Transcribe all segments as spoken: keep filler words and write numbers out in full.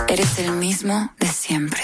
Eres el mismo de siempre.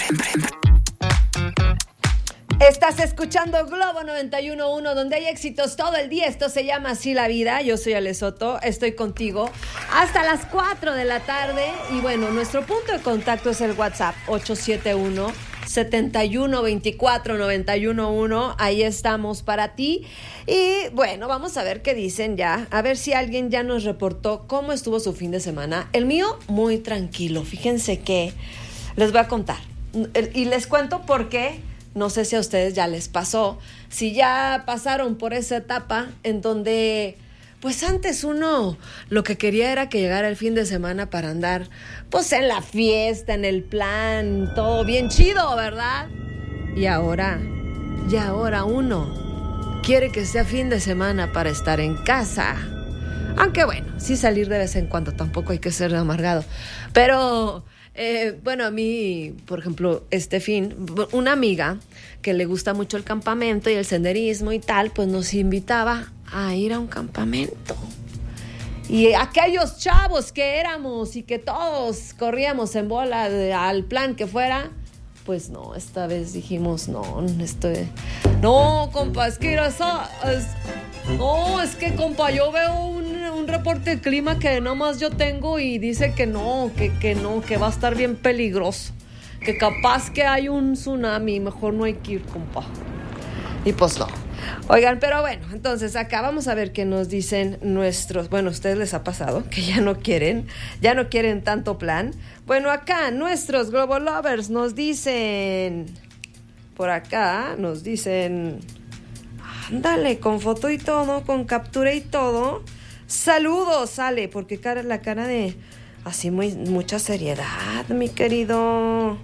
Estás escuchando Globo noventa y uno punto uno, donde hay éxitos todo el día. Esto se llama Así la Vida. Yo soy Ale Soto, estoy contigo hasta las cuatro de la tarde. Y bueno, nuestro punto de contacto es el WhatsApp ocho siete uno, siete uno dos cuatro, nueve uno uno. Ahí estamos para ti. Y bueno, vamos a ver qué dicen ya. A ver si alguien ya nos reportó cómo estuvo su fin de semana. El mío, muy tranquilo. Fíjense que les voy a contar. Y les cuento por qué. No sé si a ustedes ya les pasó, si ya pasaron por esa etapa en donde, pues antes uno lo que quería era que llegara el fin de semana para andar, pues en la fiesta, en el plan, todo bien chido, ¿verdad? Y ahora, y ahora uno quiere que sea fin de semana para estar en casa. Aunque bueno, sí salir de vez en cuando, tampoco hay que ser amargado. Pero... Eh, bueno, a mí, por ejemplo, este fin, una amiga que le gusta mucho el campamento y el senderismo y tal, pues nos invitaba a ir a un campamento. Y aquellos chavos que éramos y que todos corríamos en bola de, al plan que fuera, pues no, esta vez dijimos, no, estoy... No, compa, es que eso... Es, no, es que, compa, yo veo un, un reporte de clima que nomás yo tengo y dice que no, que, que no, que va a estar bien peligroso. Que capaz que hay un tsunami, mejor no hay que ir, compa. Y pues no. Oigan, pero bueno, entonces acá vamos a ver qué nos dicen nuestros... Bueno, ¿a ustedes les ha pasado que ya no quieren? Ya no quieren tanto plan. Bueno, acá nuestros Globo Lovers nos dicen... Por acá nos dicen... Ándale, con foto y todo, con captura y todo. Saludos, sale, porque cara, la cara de... Así muy mucha seriedad, mi querido...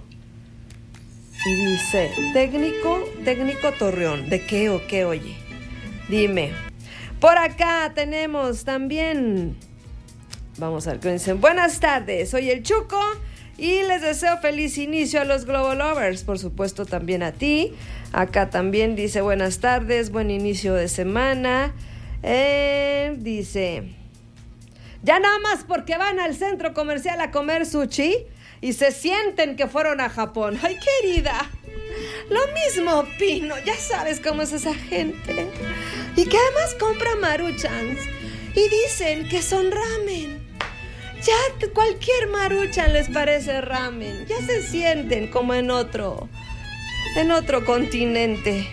Y dice, técnico, técnico Torreón. ¿De qué o qué, oye? Dime. Por acá tenemos también... Vamos a ver qué dicen. Buenas tardes, soy el Chuco y les deseo feliz inicio a los Globo Lovers. Por supuesto, también a ti. Acá también dice, buenas tardes, buen inicio de semana. Eh, dice, ya nada más porque van al centro comercial a comer sushi y se sienten que fueron a Japón. ¡Ay, querida! Lo mismo opino, ya sabes cómo es esa gente. Y que además compra maruchans y dicen que son ramen. Ya cualquier maruchan les parece ramen. Ya se sienten como en otro, en otro continente.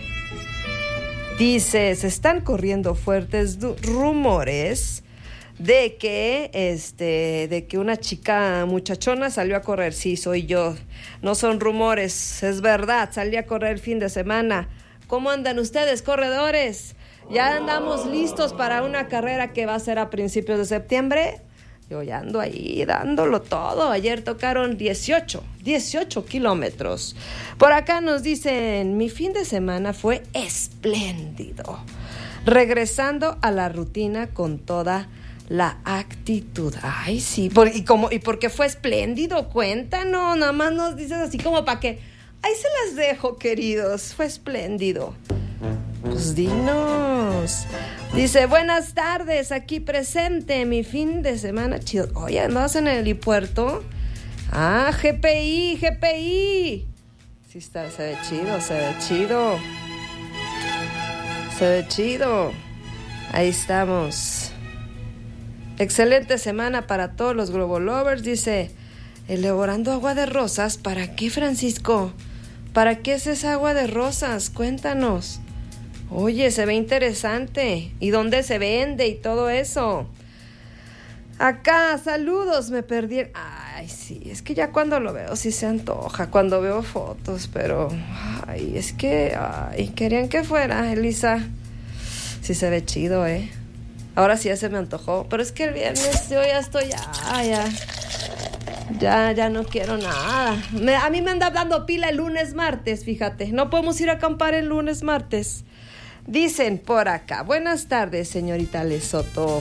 Dice, se están corriendo fuertes du- rumores de que este de que una chica muchachona salió a correr. Sí, soy yo. No son rumores, es verdad. Salí a correr el fin de semana. ¿Cómo andan ustedes, corredores? ¿Ya andamos listos para una carrera que va a ser a principios de septiembre? Yo ya ando ahí dándolo todo. Ayer tocaron dieciocho kilómetros. Por acá nos dicen, mi fin de semana fue espléndido. Regresando a la rutina con toda la actitud. Ay, sí. Por, ¿y, cómo, ¿Y por qué fue espléndido? Cuéntanos. Nada más nos dices así como para que... Ahí se las dejo, queridos. Fue espléndido. Pues dinos. Dice, buenas tardes, aquí presente, mi fin de semana chido. Oye, ¿andabas en el helipuerto? Ah, G P I, G P I. Sí está, se ve chido, se ve chido. Se ve chido. Ahí estamos. Excelente semana para todos los Globo Lovers. Dice, elaborando agua de rosas, ¿para qué, Francisco? ¿Para qué es esa agua de rosas? Cuéntanos. Oye, se ve interesante. ¿Y dónde se vende y todo eso? Acá, saludos, me perdí. Ay, sí, es que ya cuando lo veo sí se antoja, cuando veo fotos, pero... Ay, es que... Ay, querían que fuera, Elisa. Sí se ve chido, ¿eh? Ahora sí ya se me antojó, pero es que el viernes yo ya estoy... Ya, ya... Ya, ya no quiero nada. Me, a mí me anda dando pila el lunes, martes, fíjate. No podemos ir a acampar el lunes, martes. Dicen por acá, buenas tardes, señorita Lesoto.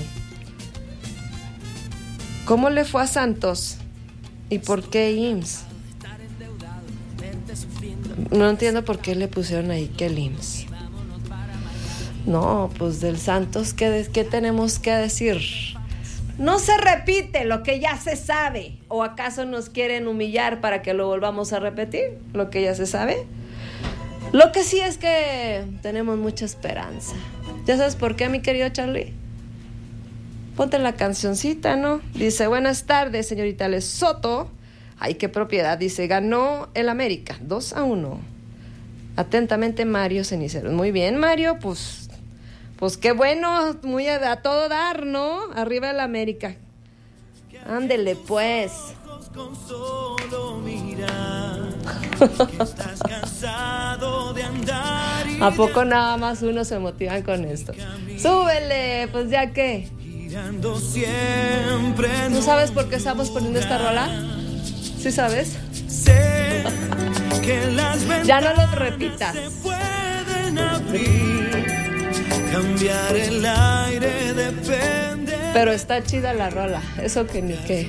¿Cómo le fue a Santos? ¿Y por qué I M S S? No entiendo por qué le pusieron ahí que el I M S S. No, pues del Santos, ¿qué, qué tenemos que decir? No se repite lo que ya se sabe. ¿O acaso nos quieren humillar para que lo volvamos a repetir? Lo que ya se sabe. Lo que sí es que tenemos mucha esperanza. ¿Ya sabes por qué, mi querido Charlie? Ponte la cancioncita, ¿no? Dice, buenas tardes, señorita Lesoto. Ay, qué propiedad. Dice, ganó el América, dos a uno. Atentamente, Mario Ceniceros. Muy bien, Mario, pues... Pues qué bueno, muy a, a todo dar, ¿no? Arriba el América. Ándele, pues. ¿A poco nada más uno se motivan con esto? ¡Súbele! Pues ya qué. ¿No sabes por qué estamos poniendo esta rola? ¿Sí sabes? Ya no lo repitas. Cambiar el aire depende. Pero está chida la rola, eso que ni qué.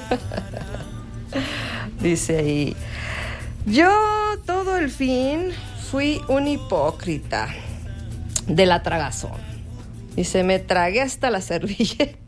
Dice ahí, yo todo el fin fui un hipócrita de la tragazón. Dice, me tragué hasta la servilleta.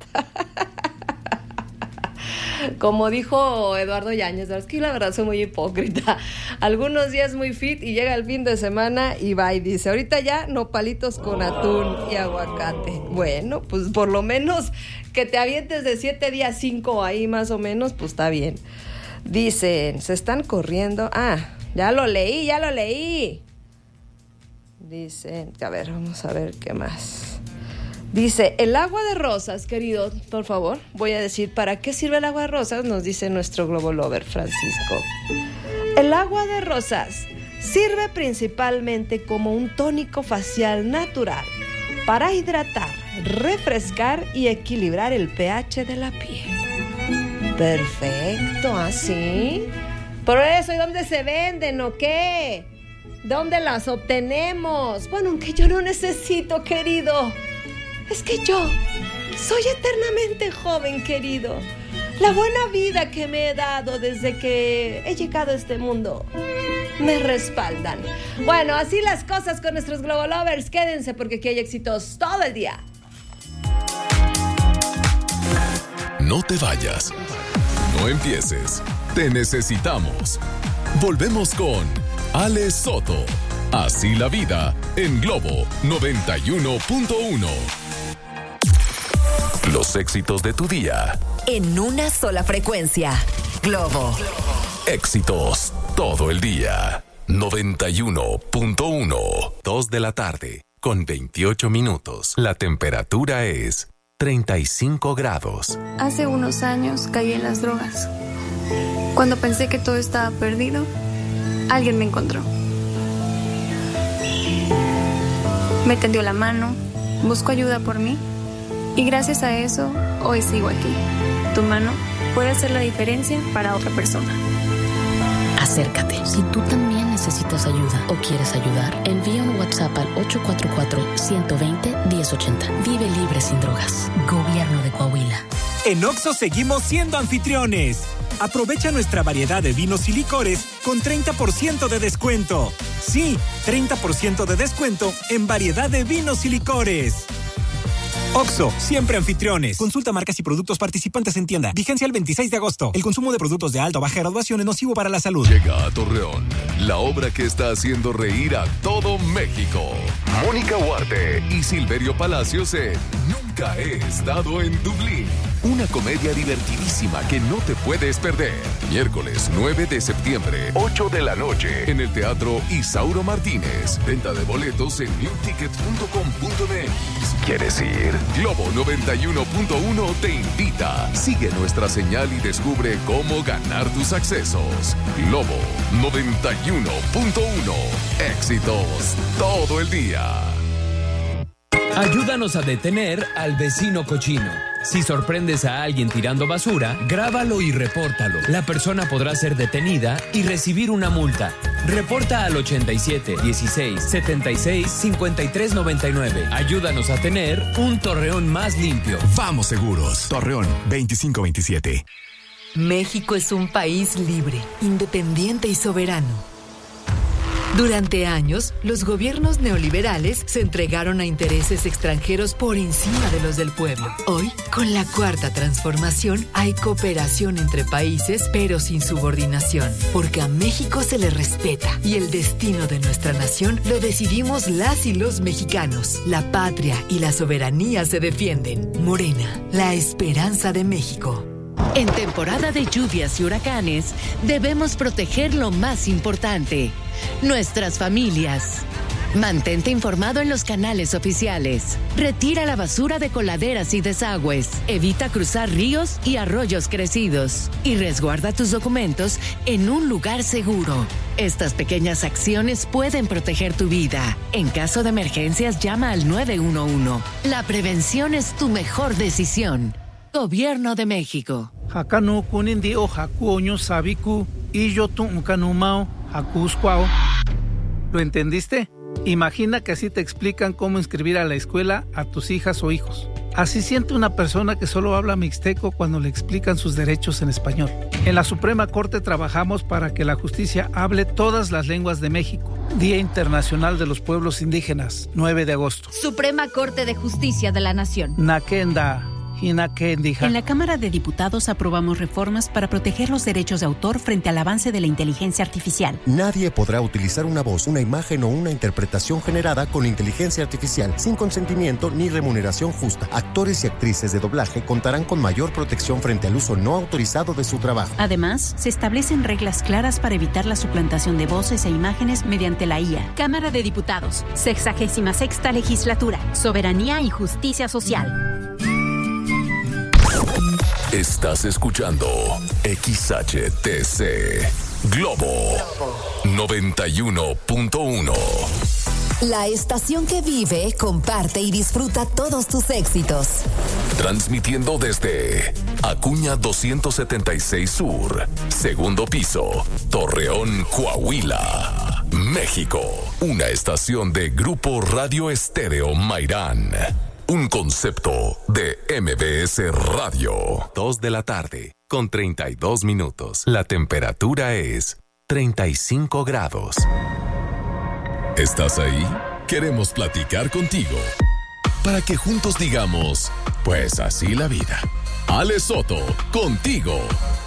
Como dijo Eduardo Yáñez, es que la verdad soy muy hipócrita. Algunos días muy fit y llega el fin de semana y va y dice, ahorita ya nopalitos con atún y aguacate. Bueno, pues por lo menos que te avientes de siete días, cinco ahí más o menos, pues está bien. Dicen, se están corriendo. Ah, ya lo leí, ya lo leí. Dicen, a ver, vamos a ver qué más. Dice, el agua de rosas, querido, por favor, voy a decir, ¿para qué sirve el agua de rosas? Nos dice nuestro Globo Lover, Francisco. El agua de rosas sirve principalmente como un tónico facial natural para hidratar, refrescar y equilibrar el pH de la piel. Perfecto, ¿así? Por eso, ¿y dónde se venden o qué? ¿Dónde las obtenemos? Bueno, aunque yo no necesito, querido. Es que yo soy eternamente joven, querido. La buena vida que me he dado desde que he llegado a este mundo me respaldan. Bueno, así las cosas con nuestros Globo Lovers. Quédense porque aquí hay éxitos todo el día. No te vayas. No empieces. Te necesitamos. Volvemos con Ale Soto. Así la vida en Globo noventa y uno punto uno. Los éxitos de tu día. En una sola frecuencia. Globo. Éxitos todo el día. noventa y uno punto uno. dos de la tarde con veintiocho minutos. La temperatura es treinta y cinco grados. Hace unos años caí en las drogas. Cuando pensé que todo estaba perdido, alguien me encontró. Me tendió la mano, buscó ayuda por mí y gracias a eso hoy sigo aquí. Tu mano puede hacer la diferencia para otra persona. Acércate. Si tú también necesitas ayuda o quieres ayudar, envía un WhatsApp al ocho cuatro cuatro, uno dos cero, uno cero ocho cero. Vive libre sin drogas. Gobierno de Coahuila. En Oxxo seguimos siendo anfitriones. Aprovecha nuestra variedad de vinos y licores con treinta por ciento de descuento. Sí, treinta por ciento de descuento en variedad de vinos y licores. Oxxo, siempre anfitriones. Consulta marcas y productos participantes en tienda. Vigencia el veintiséis de agosto. El consumo de productos de alta o baja graduación es nocivo para la salud. Llega a Torreón la obra que está haciendo reír a todo México. Mónica Huarte y Silverio Palacios en Nunca he estado en Dublín. Una comedia divertidísima que no te puedes perder. Miércoles nueve de septiembre, ocho de la noche, en el Teatro Isauro Martínez. Venta de boletos en new ticket punto com punto m x. ¿Quieres ir? Globo noventa y uno punto uno te invita. Sigue nuestra señal y descubre cómo ganar tus accesos. Globo noventa y uno punto uno. Éxitos todo el día. Ayúdanos a detener al vecino cochino. Si sorprendes a alguien tirando basura, grábalo y repórtalo. La persona podrá ser detenida y recibir una multa. Reporta al ochenta y siete, dieciséis, setenta y seis, cincuenta y tres, noventa y nueve. Ayúdanos a tener un Torreón más limpio. Vamos seguros. Torreón veinticinco veintisiete. México es un país libre, independiente y soberano. Durante años, los gobiernos neoliberales se entregaron a intereses extranjeros por encima de los del pueblo. Hoy, con la Cuarta Transformación, hay cooperación entre países, pero sin subordinación, porque a México se le respeta y el destino de nuestra nación lo decidimos las y los mexicanos. La patria y la soberanía se defienden. Morena, la esperanza de México. En temporada de lluvias y huracanes, debemos proteger lo más importante, nuestras familias. Mantente informado en los canales oficiales. Retira la basura de coladeras y desagües. Evita cruzar ríos y arroyos crecidos. Y resguarda tus documentos en un lugar seguro. Estas pequeñas acciones pueden proteger tu vida. En caso de emergencias, llama al nueve uno uno. La prevención es tu mejor decisión. Gobierno de México. Hakanu kunindi o hakuoño sabiku y yo tu unkanumao hakuskwao. ¿Lo entendiste? Imagina que así te explican cómo inscribir a la escuela a tus hijas o hijos. Así siente una persona que solo habla mixteco cuando le explican sus derechos en español. En la Suprema Corte trabajamos para que la justicia hable todas las lenguas de México. Día Internacional de los Pueblos Indígenas, nueve de agosto. Suprema Corte de Justicia de la Nación. Nakenda. En la Cámara de Diputados aprobamos reformas para proteger los derechos de autor frente al avance de la inteligencia artificial. Nadie podrá utilizar una voz, una imagen o una interpretación generada con inteligencia artificial sin consentimiento ni remuneración justa. Actores y actrices de doblaje contarán con mayor protección frente al uso no autorizado de su trabajo. Además, se establecen reglas claras para evitar la suplantación de voces e imágenes mediante la I A. Cámara de Diputados, sexagésima sexta Legislatura, Soberanía y Justicia Social. Estás escuchando X H T C Globo noventa y uno punto uno. La estación que vive, comparte y disfruta todos tus éxitos. Transmitiendo desde Acuña doscientos setenta y seis Sur, segundo piso, Torreón, Coahuila, México. Una estación de Grupo Radio Estéreo Mairán. Un concepto de M B S Radio. Dos de la tarde, con treinta y dos minutos. La temperatura es treinta y cinco grados. ¿Estás ahí? Queremos platicar contigo. Para que juntos digamos, pues así la vida. Ale Soto, contigo.